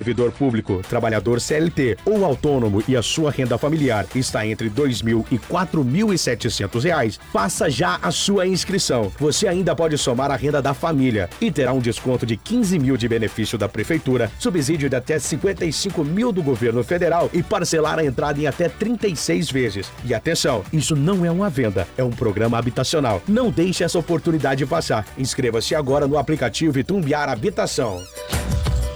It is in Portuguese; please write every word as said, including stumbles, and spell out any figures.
servidor público, trabalhador C L T ou autônomo e a sua renda familiar está entre dois mil e quatro mil e setecentos reais, faça já a sua inscrição. Você ainda pode somar a renda da família e terá um desconto de quinze mil de benefício da prefeitura, subsídio de até cinquenta e cinco mil do governo federal e parcelar a entrada em até trinta e seis vezes. E atenção, isso não é uma venda, é um programa habitacional. Não deixe essa oportunidade passar. Inscreva-se agora no aplicativo Itumbiara Habitação.